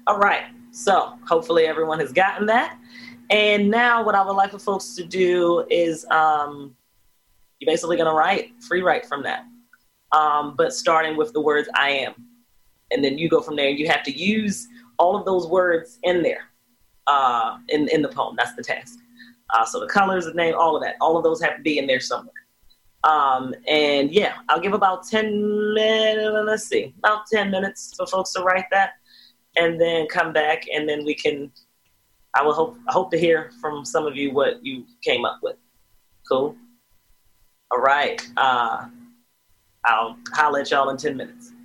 All right. So hopefully everyone has gotten that. And now what I would like for folks to do is you're basically going to free write from that. But starting with the words I am. And then you go from there. You have to use all of those words in there in the poem. That's the task. So the colors, the name, all of that. All of those have to be in there somewhere. And yeah, I'll give about 10 minutes. Let's see, about 10 minutes for folks to write that. And then come back, and then I hope to hear from some of you what you came up with. Cool. All right. I'll holler at y'all in 10 minutes.